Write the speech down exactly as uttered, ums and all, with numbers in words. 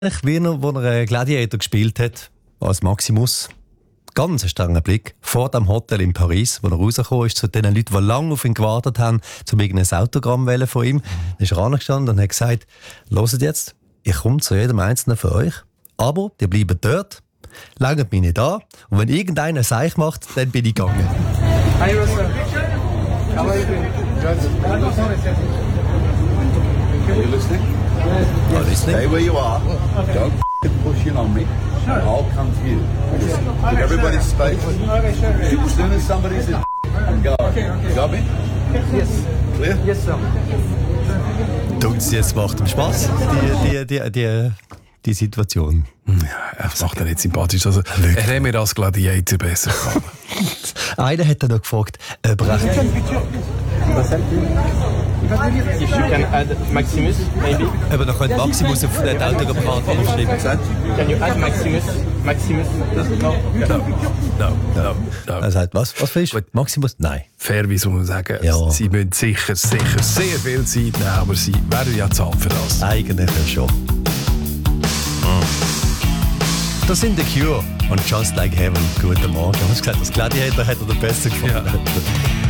Wie er, wo er Gladiator gespielt hat, als Maximus, ganz ein strenger Blick, vor dem Hotel in Paris, wo er rausgekommen ist, zu den Leuten, die lange auf ihn gewartet haben, um irgendein Autogramm von ihm. Dann ist er angestanden und hat gesagt, hört jetzt, ich komme zu jedem Einzelnen von euch, aber die bleiben dort, langt mich nicht an, und wenn irgendeiner Seich macht, dann bin ich gegangen. Hi, Russell. How are you doing? Are you listening? Are listening? Stay where you are. Don't f***ing push in on me. I'll come to you. Just give everybody space. Okay, sure. As soon as somebody's in, go. Got me? Yes. Clear? Yes, sir. Tut sie, es macht ihm Spass, die, die, die, die, die Situation. Ja, das macht er nicht sympathisch. Also, er hätte mir als Gladiator besser gefallen. Einer hat dann noch gefragt, ob er recht... If you can add Maximus, maybe. Ob er noch Maximus auf den Autogrammkarte aufschreiben kann. Can you add Maximus? Maximus? No. No, no, no, no. Er sagt, was? Was willst du? Maximus? Nein. Fairerweise muss man sagen, Ja. sie müssen sicher, sicher sehr viel Zeit nehmen, aber sie werden ja zahlen für das. Eigentlich ja schon. Das sind The Cure und Just Like Heaven. Guten Morgen. Du hast gesagt, das Gladiator hat dir besser gefallen. Ja.